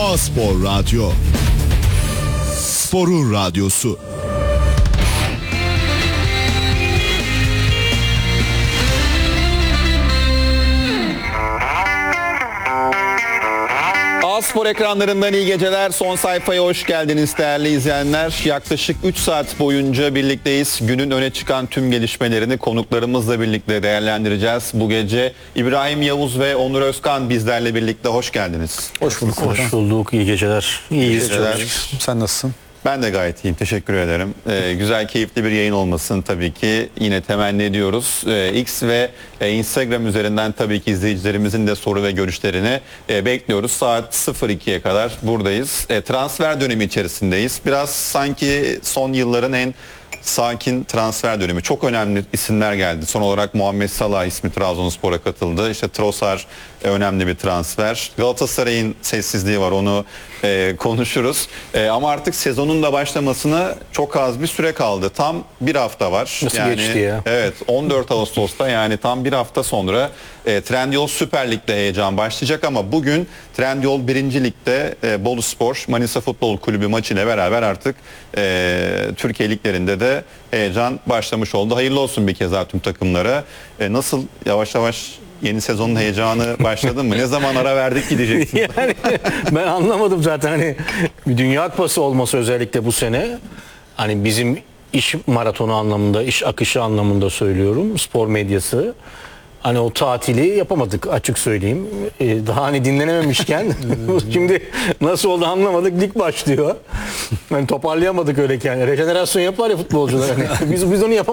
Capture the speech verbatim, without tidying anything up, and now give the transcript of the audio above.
A-Spor Radyo. Sporun radyosu. A-Spor ekranlarından iyi geceler. Son sayfaya hoş geldiniz değerli izleyenler. Yaklaşık üç saat boyunca birlikteyiz. Günün öne çıkan tüm gelişmelerini konuklarımızla birlikte değerlendireceğiz. Bu gece İbrahim Yavuz ve Onur Özkan bizlerle birlikte. Hoş geldiniz. Hoş bulduk. Hoş bulduk. İyi geceler. İyiyiz. geceler. Sen nasılsın? Ben de gayet iyiyim. Teşekkür ederim. Ee, güzel, keyifli bir yayın olmasını tabii ki yine temenni ediyoruz. Ee, X ve e, Instagram üzerinden tabii ki izleyicilerimizin de soru ve görüşlerini e, bekliyoruz. Saat sıfır ikiye kadar buradayız. E, transfer dönemi içerisindeyiz. Biraz sanki son yılların en sakin transfer dönemi. Çok önemli isimler geldi. Son olarak Muhammed Salah ismi Trabzonspor'a katıldı. İşte Trossard e, önemli bir transfer. Galatasaray'ın sessizliği var, onu e, konuşuruz. E, ama artık sezonun da başlamasına çok az bir süre kaldı. Tam bir hafta var. Nasıl yani, geçti ya? Evet, on dört Ağustos'ta yani tam bir hafta sonra e, Trendyol Süper Lig'de heyecan başlayacak ama bugün Trendyol birinci Lig'de e, Boluspor Manisa Futbol Kulübü maçıyla beraber artık e, Türkiye liglerinde de heyecan başlamış oldu. Hayırlı olsun bir kez daha tüm takımlara. E, nasıl yavaş yavaş yeni sezonun heyecanı başladı mı? Ne zaman ara verdik gideceksin? Yani ben anlamadım zaten, hani bir Dünya Kupası olması özellikle bu sene, hani bizim iş maratonu anlamında, iş akışı anlamında söylüyorum, spor medyası. Hani o tatili yapamadık, açık söyleyeyim. Ee, daha hani dinlenememişken şimdi nasıl oldu anlamadık. Lig başlıyor. Yani toparlayamadık öyle yani. Rejenerasyon yapar ya futbolcular. Hani biz biz onu yapamadık.